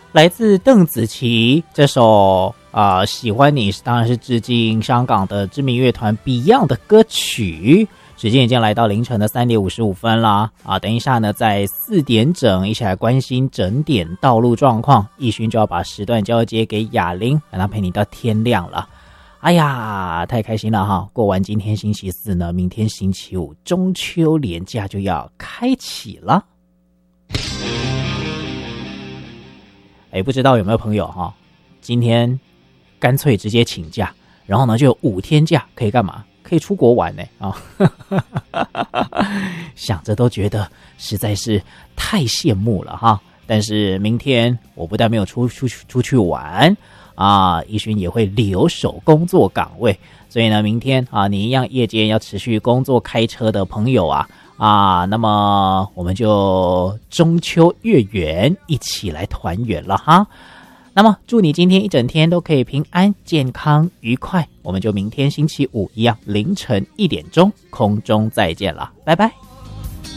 来自邓紫棋这首喜欢你当然是致敬香港的知名乐团 Beyond 的歌曲。时间已经来到凌晨的3点55分啦等一下呢在4点整一起来关心整点道路状况，奕勋就要把时段交接给雅玲，让他陪你到天亮了。哎呀，太开心了哈！过完今天星期四呢，明天星期五中秋连假就要开启了。不知道有没有朋友哈，今天干脆直接请假，然后呢就有5天假，可以干嘛？可以出国玩呢想着都觉得实在是太羡慕了哈。但是明天我不但没有出去玩奕勋也会留守工作岗位，所以呢明天你一样夜间要持续工作开车的朋友那么我们就中秋月圆一起来团圆了哈。那么祝你今天一整天都可以平安健康愉快，我们就明天星期五一样凌晨1点钟空中再见了，拜拜。